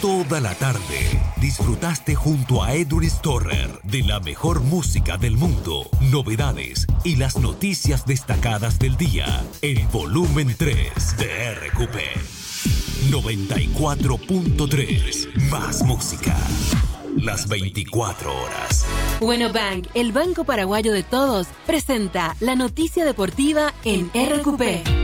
Toda la tarde disfrutaste junto a Edwin Storer de la mejor música del mundo, novedades y las noticias destacadas del día. El volumen 3 de RQP 94.3. Más música. Las 24 horas. Bueno Bank, el banco paraguayo de todos, presenta la noticia deportiva en RQP.